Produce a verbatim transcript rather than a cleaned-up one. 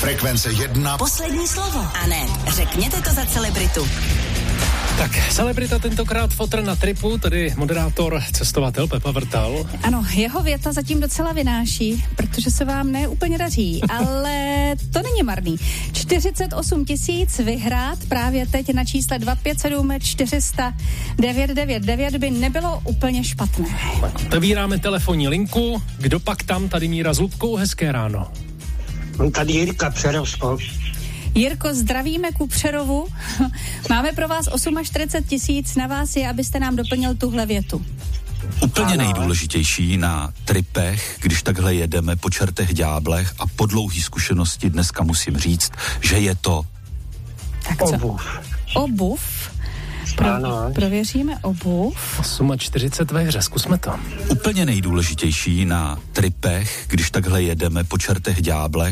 Frekvence jedna. Poslední slovo. A ne, řekněte to za celebritu. Tak, celebrita tentokrát fotr na tripu, tedy moderátor, cestovatel Pepa Vrtal. Ano, jeho věta zatím docela vynáší, protože se vám ne úplně daří, ale to není marný. čtyřicet osm tisíc vyhrát právě teď na čísle dva pět sedm čtyři nula devět devět devět by nebylo úplně špatné. Otevíráme telefonní linku. Kdo pak tam? Tady Míra s Lubkou, hezké ráno. Tady Jirka Přerovsko. Jirko, zdravíme ku Přerovu. Máme pro vás čtyřicet osm tisíc, na vás je, abyste nám doplnil tuhle větu. Úplně nejdůležitější na tripech, když takhle jedeme po čertech ďáblech a po dlouhý zkušenosti dneska musím říct, že je to tak co? Obuv. Obuv. Pro, ano. Prověříme obuv. čtyřicet osm ve hře, zkusme to. úplně nejdůležitější na tripech, když takhle jedeme po čertech ďáblech